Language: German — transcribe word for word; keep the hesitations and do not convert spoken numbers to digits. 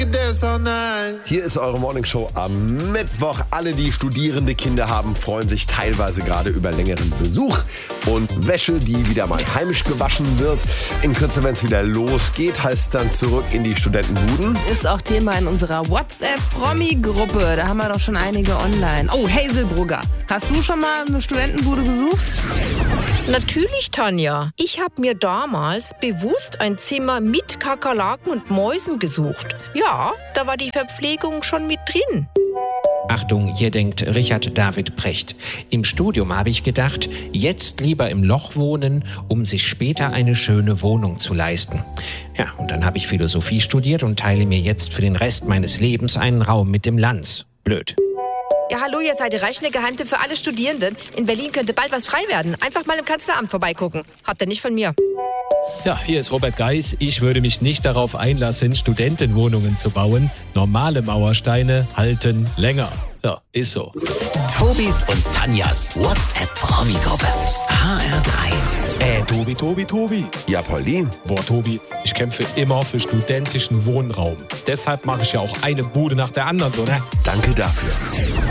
Hier ist eure Morningshow am Mittwoch. Alle, die studierende Kinder haben, freuen sich teilweise gerade über längeren Besuch und Wäsche, die wieder mal heimisch gewaschen wird. In Kürze, wenn es wieder losgeht, heißt es dann zurück in die Studentenbuden. Ist auch Thema in unserer WhatsApp-Promi-Gruppe. Da haben wir doch schon einige online. Oh, Hazelbrugger, hast du schon mal eine Studentenbude gesucht? Natürlich, Tanja. Ich habe mir damals bewusst ein Zimmer mit Kakerlaken und Mäusen gesucht. Ja, da war die Verpflegung schon mit drin. Achtung, hier denkt Richard David Precht. Im Studium habe ich gedacht, jetzt lieber im Loch wohnen, um sich später eine schöne Wohnung zu leisten. Ja, und dann habe ich Philosophie studiert und teile mir jetzt für den Rest meines Lebens einen Raum mit dem Lanz. Blöd. Ja, hallo, ihr seid der reichende Geheimtipp für alle Studierenden. In Berlin könnte bald was frei werden. Einfach mal im Kanzleramt vorbeigucken. Habt ihr nicht von mir. Ja, hier ist Robert Geis. Ich würde mich nicht darauf einlassen, Studentenwohnungen zu bauen. Normale Mauersteine halten länger. Ja, ist so. Tobis und Tanjas WhatsApp-Promi-Gruppe. H R drei. Äh, Tobi, Tobi, Tobi. Ja, Poldi. Boah, Tobi, ich kämpfe immer für studentischen Wohnraum. Deshalb mache ich ja auch eine Bude nach der anderen, so, ne? Danke dafür.